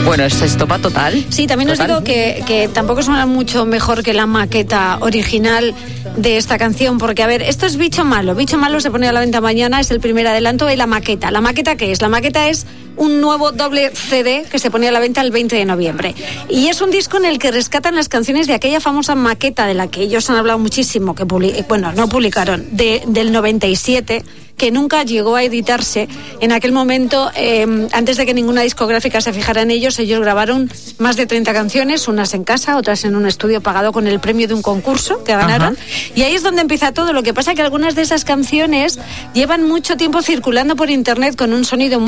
Bueno, es estopa total. Sí, también os digo que tampoco suena mucho mejor que la maqueta original de esta canción, porque a ver, esto es Bicho Malo. Bicho Malo se pone a la venta mañana, es el primer adelanto de la maqueta. ¿La maqueta qué es? La maqueta es un nuevo doble CD que se pone a la venta el 20 de noviembre. Y es un disco en el que rescatan las canciones de aquella famosa maqueta de la que ellos han hablado muchísimo, que no publicaron, del 97, que nunca llegó a editarse. En aquel momento, antes de que ninguna discográfica se fijara en ellos grabaron más de 30 canciones, unas en casa, otras en un estudio pagado con el premio de un concurso que ganaron. Ajá. Y ahí es donde empieza todo. Lo que pasa es que algunas de esas canciones llevan mucho tiempo circulando por internet con un sonido muy